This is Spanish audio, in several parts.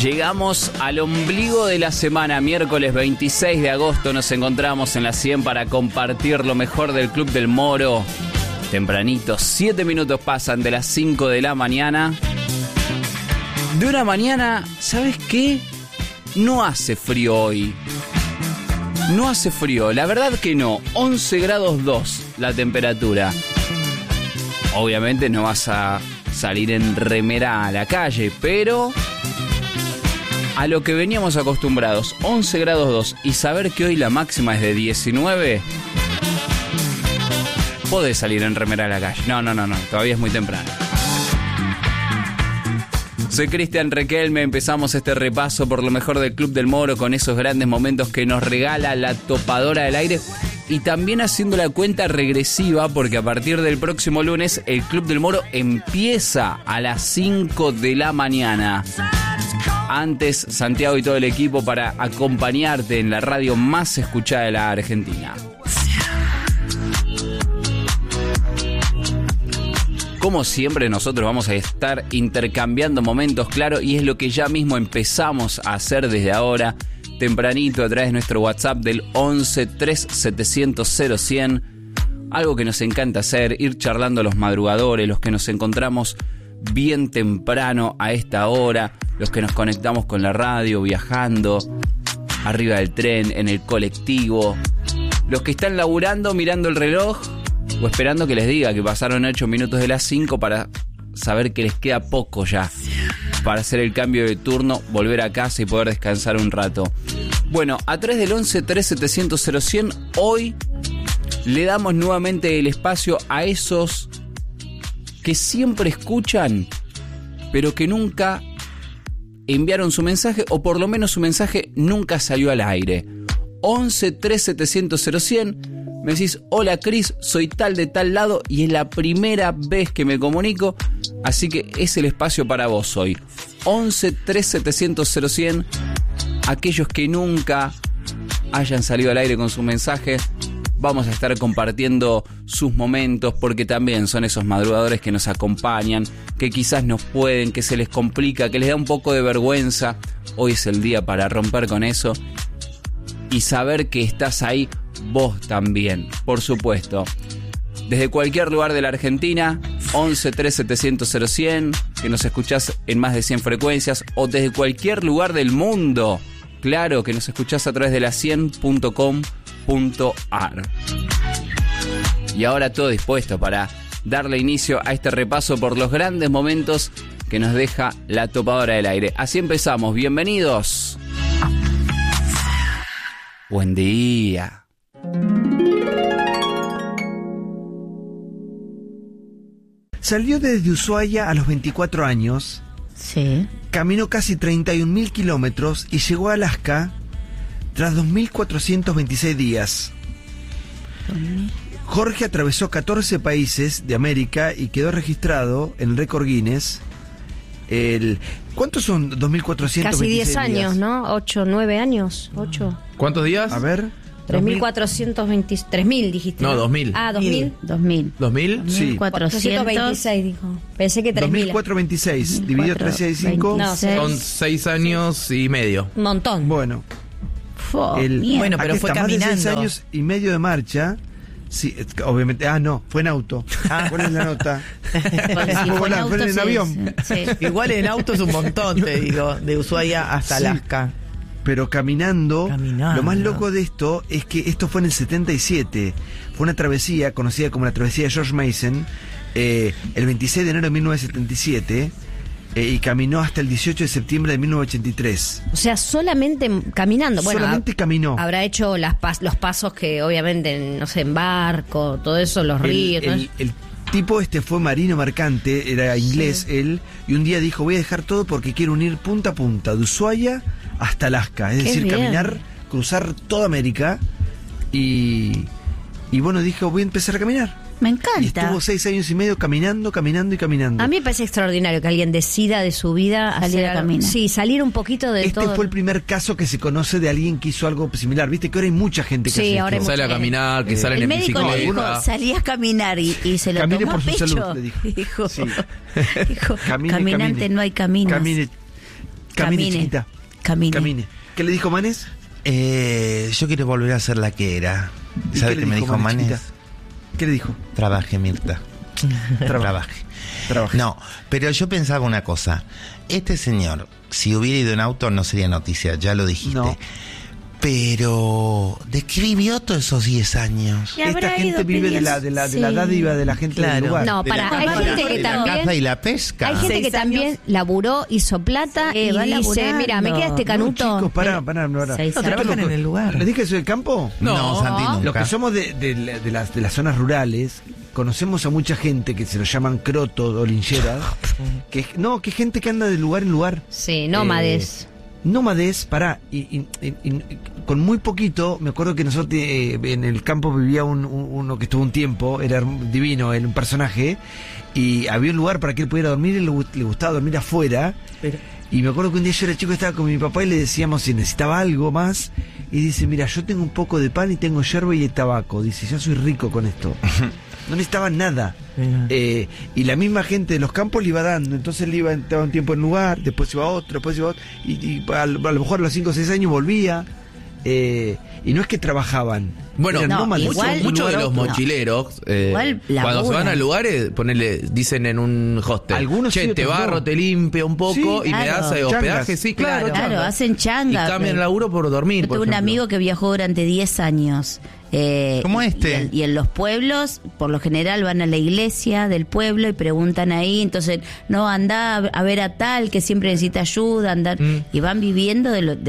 Llegamos al ombligo de la semana, miércoles 26 de agosto. Nos encontramos en la 100 para compartir lo mejor del Club del Moro. Tempranito, 7 minutos pasan de las 5 de la mañana. De una mañana, ¿sabes qué? No hace frío hoy. No hace frío, la verdad que no. 11 grados 2 la temperatura. Obviamente no vas a salir en remera a la calle, pero a lo que veníamos acostumbrados, 11 grados 2, y saber que hoy la máxima es de 19, podés salir en remera a la calle. No, todavía es muy temprano. Soy Cristian Requelme, empezamos este repaso por lo mejor del Club del Moro con esos grandes momentos que nos regala la topadora del aire y también haciendo la cuenta regresiva porque a partir del próximo lunes el Club del Moro empieza a las 5 de la mañana. Antes, Santiago y todo el equipo para acompañarte en la radio más escuchada de la Argentina. Como siempre, nosotros vamos a estar intercambiando momentos, claro, y es lo que ya mismo empezamos a hacer desde ahora, tempranito, a través de nuestro WhatsApp del 11 3700 0100. Algo que nos encanta hacer, ir charlando a los madrugadores, los que nos encontramos bien temprano a esta hora, los que nos conectamos con la radio, viajando, arriba del tren, en el colectivo, los que están laburando, mirando el reloj, o esperando que les diga que pasaron 8 minutos de las 5 para saber que les queda poco ya para hacer el cambio de turno, volver a casa y poder descansar un rato. Bueno, a través del 11 3700 0100 hoy le damos nuevamente el espacio a esos que siempre escuchan, pero que nunca enviaron su mensaje, o por lo menos su mensaje nunca salió al aire. 11 3700 0100. Me decís, hola Cris, soy tal de tal lado y es la primera vez que me comunico, así que es el espacio para vos hoy. 11 3700 0100. Aquellos que nunca hayan salido al aire con su mensaje, vamos a estar compartiendo sus momentos porque también son esos madrugadores que nos acompañan, que quizás no pueden, que se les complica, que les da un poco de vergüenza. Hoy es el día para romper con eso y saber que estás ahí. Vos también, por supuesto. Desde cualquier lugar de la Argentina, 11 3700 0100, que nos escuchás en más de 100 frecuencias, o desde cualquier lugar del mundo, claro, que nos escuchás a través de la 100.com.ar. Y ahora todo dispuesto para darle inicio a este repaso por los grandes momentos que nos deja la topadora del aire. Así empezamos, bienvenidos. Buen día. Salió desde Ushuaia a los 24 años. Sí. Caminó casi 31.000 kilómetros y llegó a Alaska tras 2.426 días. Jorge atravesó 14 países de América y quedó registrado en el récord Guinness. ¿Cuántos son 2.426 Casi 10 días? años, ¿no? 8, 9 años. 8. ¿Cuántos días? A ver. 3.420. 3.000 dijiste. No, 2.000. Ah, 2.000. 2.000. ¿2.000? 426 dijo. Pensé que 3.000. 2.426 dividido 365. No, son 6 años y medio. Un montón. Bueno. Bueno, pero fue está, caminando. Más de 6 años y medio de marcha. Sí, obviamente. No, fue en auto. ¿Cuál es la nota? Fue en avión. Sí. Igual en auto es un montón, te digo, de Ushuaia hasta Alaska. Pero caminando, lo más loco de esto es que esto fue en el 77. Fue una travesía conocida como la travesía de George Mason, el 26 de enero de 1977, y caminó hasta el 18 de septiembre de 1983. O sea, solamente caminando. Bueno, solamente caminó. Habrá hecho los pasos que obviamente, no sé, en barco, todo eso, los ríos. El tipo fue marino mercante, era inglés él, y un día dijo, voy a dejar todo porque quiero unir punta a punta, de Ushuaia hasta Alaska, es decir, caminar, cruzar toda América, y bueno, dijo, voy a empezar a caminar. Me encanta. Y estuvo 6 años y medio caminando. A mí me parece extraordinario que alguien decida de su vida salir a caminar. Sí, salir un poquito de todo. Este fue el primer caso que se conoce de alguien que hizo algo similar. Viste que ahora hay mucha gente que hace ahora esto. Sale a caminar, que salen en bicicleta. El médico salía a caminar y se lo camine tomó por a su pecho. salud, le dijo. Dijo, Sí. Camine, caminante camine. no hay caminos. Camine. Camine. chiquita. Camine. ¿Qué le dijo Manes? Yo quiero volver a ser la que era. ¿Y ¿Sabe qué qué le me dijo dijo Manes, Manes? chiquita? ¿Qué le dijo? Trabaje, Mirta. Trabaje. No, pero yo pensaba una cosa. Este señor, si hubiera ido en auto, no sería noticia, ya lo dijiste. No. Pero, ¿de qué vivió todos esos 10 años? Y habrá Esta gente ido vive de pidiendo- la dádiva de la gente Claro. del lugar. No, De para, la hay caza, gente que de la también... caza y la pesca. Hay gente 6 que también años. laburó, hizo plata y va dice, laburando. mira, me queda este canuto. No, chicos, pará. 6 No, años. trabajan en el lugar. ¿Les dije que soy del campo? No, Santi, nunca. Los que somos de las zonas rurales, conocemos a mucha gente que se lo llaman crotos o lincheras, que es gente que anda de lugar en lugar. Sí, nómades. Nómades, pará, y con muy poquito, me acuerdo que nosotros en el campo vivía uno que estuvo un tiempo, era divino, era un personaje, y había un lugar para que él pudiera dormir, y le gustaba dormir afuera. Y me acuerdo que un día yo era chico, estaba con mi papá y le decíamos si necesitaba algo más. Y dice, mira, yo tengo un poco de pan y tengo yerba y tabaco. Dice, yo soy rico con esto. No necesitaba nada. Y la misma gente de los campos le iba dando. Entonces él estaba un tiempo en un lugar, después iba a otro, después iba a otro. Y a lo mejor a los 5 o 6 años volvía. Y no es que trabajaban. Bueno, eran no, nómades. igual- muchos de lugar los a otro. mochileros, Igual cuando se laburan. van a lugares, dicen en un hostel, Algunos sí, che, te otros barro, no. te limpio un poco Sí, y me claro. das hospedaje. Changas. Sí, claro. Claro, changas. hacen changa. Y cambian el laburo por dormir. Yo por tuve un ejemplo. amigo que viajó durante 10 años. ¿Cómo este? Y en los pueblos, por lo general, van a la iglesia del pueblo y preguntan ahí. Entonces, no, anda a ver a tal que siempre necesita ayuda. Andar y van viviendo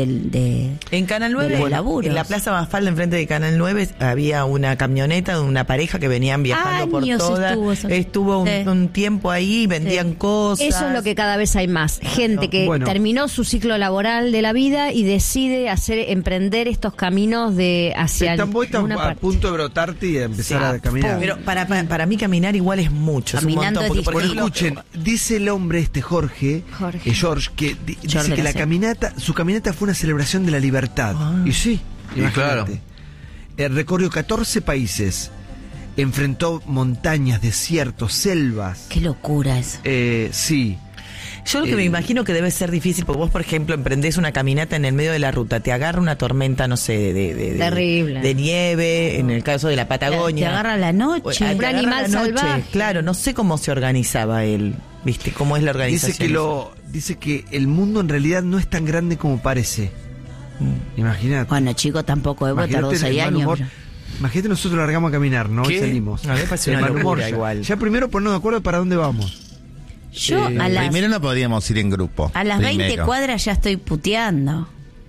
de En Canal 9, de los laburos. en la Plaza Mafalda, enfrente de Canal 9, había una camioneta de una pareja que venían viajando por Años toda. estuvo eso. Sí. un tiempo ahí, vendían Sí. cosas. Eso es lo que cada vez hay más. Gente que Bueno. terminó su ciclo laboral de la vida y decide emprender estos caminos hacia Están una a parte. punto de brotarte y de empezar Sí. a caminar. Pero para mí caminar igual es mucho, es un Caminando montón. Porque, es por Bueno, ejemplo, escuchen, dice el hombre George, Jorge. que dice Jorge que la Lacer. caminata, su caminata fue una celebración de la libertad. Y sí, Y imagínate. Recorrió 14 países, enfrentó montañas, desiertos, selvas. Qué locura eso. Sí. yo lo que me imagino que debe ser difícil, porque vos, por ejemplo, emprendés una caminata en el medio de la ruta, te agarra una tormenta, no sé, Terrible. de nieve, en el caso de la Patagonia. Te agarra la noche. Te Un agarra animal la noche. salvaje. Claro, no sé cómo se organizaba él, ¿viste? ¿Cómo es la organización? Dice que el mundo en realidad no es tan grande como parece. Imagínate. Bueno, chico, tampoco, vos Imagínate tardó 6 el mal años. humor. Imagínate, nosotros largamos a caminar, ¿no? ¿Qué? Y salimos. A mí me parece El una mal humor locura ya. igual. Ya primero ponernos de acuerdo para dónde vamos. Yo a las Primero no podríamos ir en grupo. A las 20 primero. cuadras ya estoy puteando.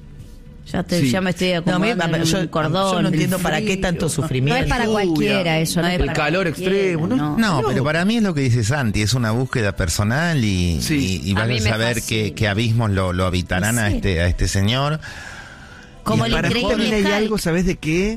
Sí. Ya me estoy No, acomodando en yo un cordón. yo no el entiendo para qué frío. tanto sufrimiento. No es para cualquiera eso. No No es es El para calor cualquiera, extremo, ¿no? No, pero para mí es lo que dice Santi, es una búsqueda personal y, Sí. y A vaya mí a me saber fascina. qué abismos lo habitarán a Sí. este señor. Como Y el para increíble joven hay Hulk. algo, ¿sabes de qué?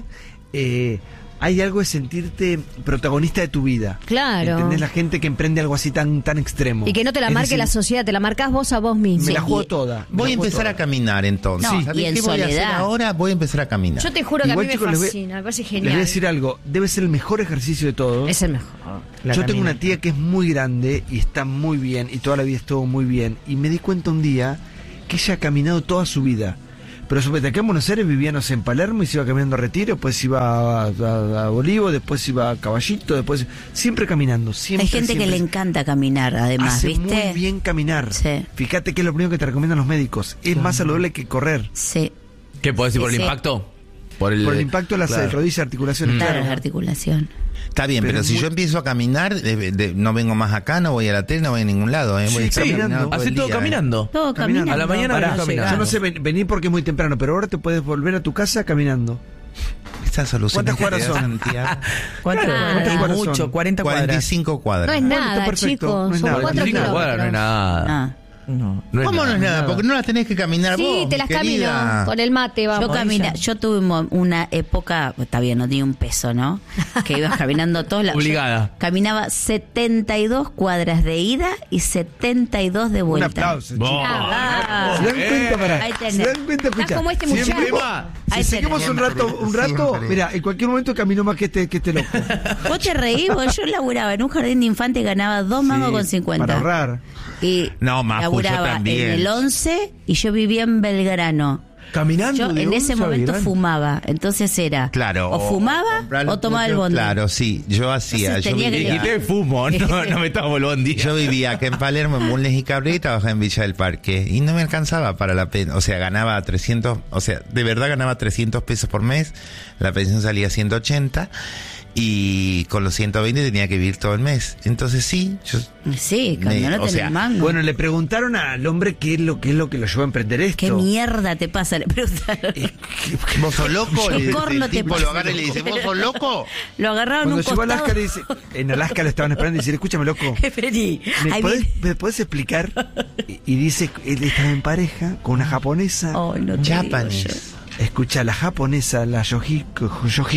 Hay algo de sentirte protagonista de tu vida. Claro. ¿Entendés? La gente que emprende algo así tan extremo. Y que no te la Es marque decir, la sociedad, te la marcas vos a vos mismo. Me la Sí, juego y- toda. Voy a empezar a caminar entonces. No, ¿Sabés y en qué voy a hacer soledad. ahora? Voy a empezar a caminar. Yo te juro que Igual, a mí chicos, me les voy- fascina, me parece Les voy a genial. decir algo. Debe ser el mejor ejercicio de todos. Es el mejor. Yo tengo una tía que es muy grande y está muy bien y toda la vida estuvo muy bien. Y me di cuenta un día que ella ha caminado toda su vida. Pero suponete, acá en Buenos Aires vivía, no sé, en Palermo y se iba caminando a Retiro, después iba a Olivo, después iba a Caballito, después... Siempre caminando, siempre. Hay gente que siempre. le encanta caminar, además, Hace ¿viste? muy bien caminar. Sí. Fíjate que es lo primero que te recomiendan los médicos. Es más saludable que correr. Sí, ¿Qué podés decir por el Sí. impacto? Por el impacto de las Claro. rodillas y articulaciones. claro, claro. la articulación. Está bien, Pero pero es si muy- yo empiezo a caminar, no vengo más acá, no voy a la tele, no voy a ningún lado. Voy Sí, a estar caminando. caminando Hacé el todo día, caminando. Todo caminando. A la mañana Pará, venís caminando. yo no sé, vení porque es muy temprano, pero ahora te puedes volver a tu casa caminando. Esta solución ¿Cuántas cuadras son? Santiago. ¿Cuánto? Claro. ¿Cuántas ¿Cuántas mucho? son? 40 cuadras. 45 cuadras. No es Bueno, nada, está perfecto, chicos. no es Son nada. 4 45 cuadras no es nada. Ah. No. ¿Cómo no es nada? Porque no las tenés que caminar Sí, vos, te las mi camino querida. con el mate, vamos. Yo tuve una época, está bien, no tenía un peso, ¿no? Que iba caminando todos lados. Obligada. Yo caminaba 72 cuadras de ida y 72 de Un vuelta. aplauso, Vos. chicos. Ah, ¿Se dan cuenta? Pará. Ahí tenés. ¿Se dan cuenta? Estás Escucha. como este Siempre muchacho. va. Ahí Si seguimos tenés. un rato, Siempre. mira, en cualquier momento caminó más que este loco. Vos te reís, porque yo laburaba en un jardín de infantes y ganaba 2 mangos Sí, con 50. Para ahorrar. Y No, Maju, yo laburaba también. en el 11 y yo vivía en Belgrano. Caminando. Yo de en ese 11 a momento Belgrano. fumaba, entonces era Claro. o fumaba comprar o tomaba el mucho. bondi. Claro, sí, yo hacía. Entonces Yo tenía que vivía, Y quité fumo, no me estaba el bondi. yo vivía acá en Palermo, en Bulnes y Cabrera, y trabajaba en Villa del Parque. Y no me alcanzaba para la pensión. O sea, ganaba 300, o sea, de verdad ganaba 300 pesos por mes. La pensión salía 180. Y con los 120 tenía que vivir todo el mes. Entonces sí, yo... Sí, cuando Me- no o tenés sea, mango. Bueno, le preguntaron al hombre qué es lo que lo llevó a emprender esto. ¿Qué mierda te pasa? Le preguntaron. ¿Vos sos loco? ¿Qué El corno te tipo pasa? lo agarra y le dice, ¿vos sos loco? Lo agarraron Cuando un llegó a costado. Alaska, le dice, en Alaska lo estaban esperando y dice, escúchame, loco, Vení, ahí ¿me podés explicar? Y dice, él estaba en pareja con una japonesa. Oh, no te digo yo. Japanese. Escucha, la japonesa, la Yoshiko,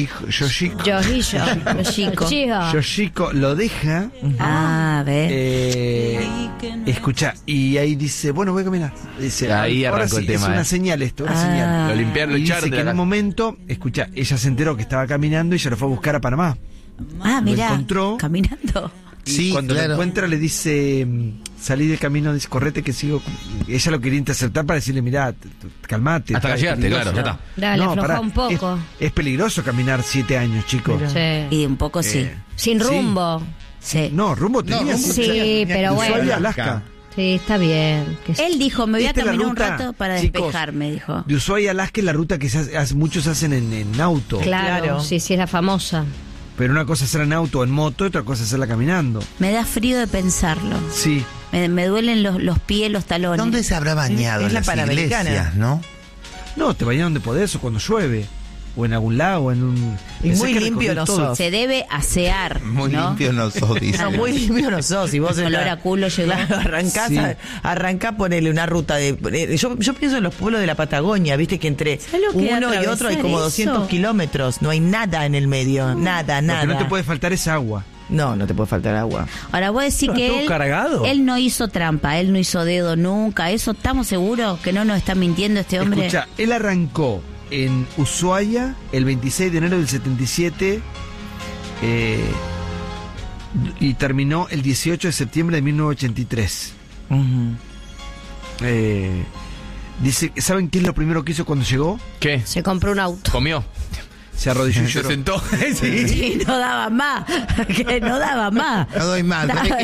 Yoshiko lo deja. Ah, ve. Escucha, y ahí dice, bueno, voy a caminar. Dice, Ahí ahora arrancó sí, el tema, es una eh. señal esto, una Ah. señal. Lo limpiaron, lo Y dice echaron de que la en un casa. momento, escucha, ella se enteró que estaba caminando y ella lo fue a buscar a Panamá. Ah, mirá. encontró. Caminando. Y Sí, cuando claro. lo encuentra le dice, salí del camino, dice, correte que sigo. Ella lo quería interceptar para decirle, mirá, calmate. Hasta que es llegaste, peligroso. claro, ya está. Dale, aflojá pará, un poco. Es peligroso caminar 7 años, chicos. Sí. Y un poco sí. Sin sí. rumbo. Sí. No, rumbo tenía. rumbo Sí, tenía. pero Ushuaia, bueno. Alaska. Sí, está bien. Él dijo, me voy a Esta es la caminar un ruta, rato para chicos, despejarme, dijo. De Ushuaia a Alaska es la ruta que muchos hacen en auto. Claro, Claro. sí, sí, es la famosa. Pero una cosa es hacerla en auto o en moto, otra cosa es hacerla caminando. Me da frío de pensarlo. Sí. Me duelen los pies, los talones. ¿Dónde se habrá bañado? Es En la las Panamericana. iglesias, ¿no? No, te bañas donde podés o cuando llueve. O en algún lago, en un... Y Pensé muy que limpio recorrer no todo. sos. Se debe asear, Muy ¿no? limpio no sos, dice. No, muy limpio no sos. Si vos Olor estás- a culo llegás. Claro, arrancás, Sí. arrancá, ponele una ruta de... Yo pienso en los pueblos de la Patagonia, viste que entre ¿Sabés lo que es uno y otro hay atravesar como eso? 200 kilómetros. No hay nada en el medio. Nada, Lo nada. que no te puede faltar es agua. No, no te puede faltar agua. Ahora vos decís Pero que todo cargado. él no hizo trampa, él no hizo dedo nunca. ¿Eso estamos seguros que no nos está mintiendo este hombre? Escucha, él arrancó en Ushuaia el 26 de enero del 77 y terminó el 18 de septiembre de 1983. Dice, ¿saben qué es lo primero que hizo cuando llegó? ¿Qué? Se compró un auto. ¿Comió? Se arrodilló y Se lloró. sentó. Sí. Sí, no daba más, que no daba más. No doy más.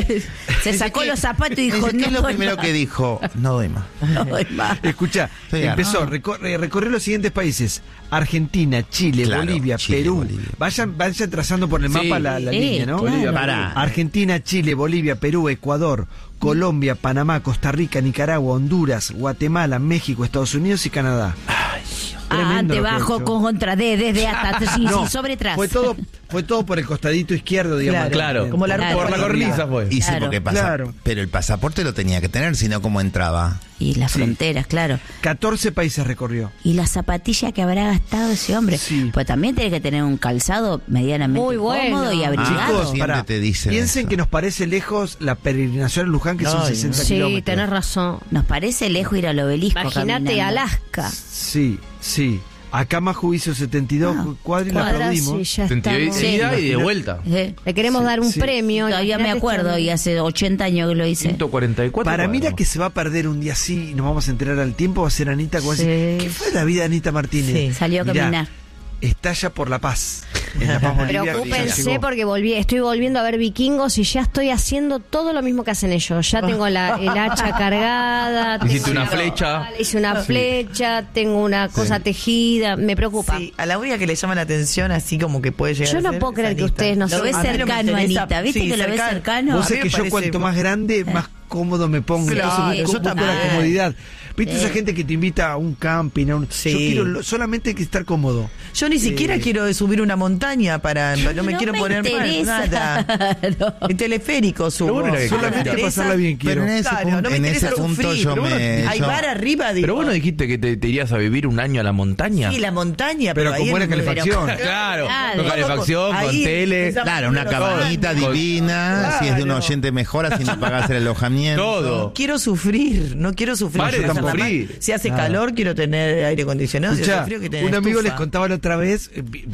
Se sacó los zapatos y dijo, ¿qué es no lo doy primero más. que dijo? No doy más. No doy más. Escucha, Estoy empezó, recorrió los siguientes países: Argentina, Chile, Claro, Bolivia, Chile, Perú. Bolivia. Vayan trazando por el Sí. mapa la Sí, línea, ¿no? claro. Pará. Argentina, Chile, Bolivia, Perú, Ecuador, Colombia, Panamá, Costa Rica, Nicaragua, Honduras, Guatemala, México, Estados Unidos y Canadá. Tremendo Ante, lo que ha bajo, hecho. con contra, desde hasta, sí, No, sí, sobre tras. fue todo por el costadito izquierdo, digamos. Claro. Como la Claro. ruta Por la Bolivia. cornisa fue. Y sí, Claro. porque Claro. pero el pasaporte lo tenía que tener, sino cómo entraba. Y las Sí. fronteras, claro. 14 países recorrió. Y la zapatilla que habrá gastado ese hombre. Sí. Pues también tiene que tener un calzado medianamente Muy bueno. cómodo y abrigado. Chicos, siempre te dicen piensen eso. que nos parece lejos la peregrinación a Luján, que son Ay, 60 Sí, kilómetros. tenés razón. Nos parece lejos ir al obelisco. Imagínate caminando. Alaska. Sí, sí. Acá Maju hizo 72 cuadras y la Cuadras, aplaudimos. sí, ya 72 estamos. ida y de vuelta. Sí. Le queremos dar un sí. premio. Todavía me Imagínate acuerdo este y hace 80 años que lo hice. 144. Para mí la cuadras. que se va a perder un día así y nos vamos a enterar al tiempo va a ser Anita. Sí. ¿Qué fue la vida de Anita Martínez? Sí. Salió a Mirá, caminar. Estalla por la paz. En La Paz, Bolivia. Preocúpense ya llegó. porque estoy volviendo a ver Vikingos y ya estoy haciendo todo lo mismo que hacen ellos. Ya tengo el hacha cargada. Hiciste tengo una flecha. Hice una flecha, tengo una cosa tejida. Me preocupa. Sí, a la única que le llama la atención, así como que puede llegar Yo a no ser, puedo es creer que Anita. ustedes no Lo ves A mí no me cercano, interesa. Anita. ¿Viste Sí, que lo ves cercano? Vos A sé mí que me yo parece- cuanto más grande, más cómodo me pongo. Claro, Entonces, yo busco la también. comodidad. ¿Viste Sí. esa gente que te invita a un camping? Sí. Yo quiero solamente que estar cómodo. Yo ni siquiera quiero subir una montaña para no me No quiero me poner mal, interesa. nada. No. El teleférico subo. Lo bueno era que Solamente me interesa- pasarla bien quiero. Pero en ese Claro, punto, no me en interesa ese punto sufrir, yo pero bueno, me... hay yo- bar arriba, digo. Pero vos no dijiste que te irías a vivir un año a la montaña. Sí, la montaña, Pero ahí con buena en- calefacción. Claro, Claro. con calefacción, con Ahí, tele. esa- Claro, una cabanita Con- divina, si es de un Claro. oyente mejor, así no pagás el alojamiento. Todo. Quiero sufrir, no quiero sufrir. Pare de Quiero pasarla sufrir. mal. Si hace calor, quiero tener aire acondicionado. Si Escuchá, hace frío, que tener un amigo estufa. les contaba la otra vez,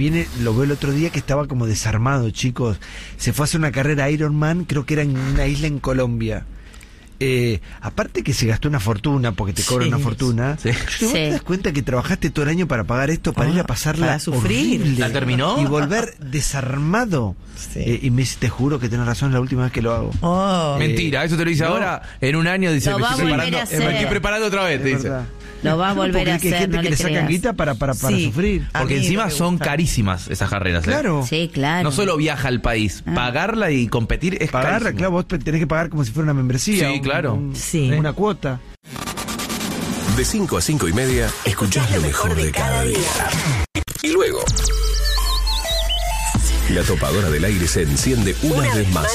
lo veo el otro día que estaba como desarmado, chicos. Se fue a hacer una carrera Ironman, creo que era en una isla en Colombia. aparte que se gastó una fortuna, porque te cobran Sí, una fortuna, sí. ¿vos te das cuenta que trabajaste todo el año para pagar esto, para ir a pasarla para sufrir? horrible, ¿La terminó? y volver desarmado? Sí. Y me dice, te juro que tenés razón, es la última vez que lo hago. Oh. Mentira, eso te lo dice no. ahora. En un año dice, Lo me va a estoy, volver preparando, a hacer. me estoy preparando otra vez, te Es dice. verdad. Lo va a volver Porque a hay hacer, gente no que le le sacan creas. guita para Sí. sufrir. A Porque mí encima me son gusta. carísimas esas carreras. Claro. Sí, claro. No solo viaja al país, pagarla y competir es Pagar, carísimo. claro, vos tenés que pagar como si fuera una membresía. Sí, claro. Sí. Una cuota. De 5 a 5 y media, escuchás lo mejor de cada día. Y luego, la topadora del aire se enciende una vez más.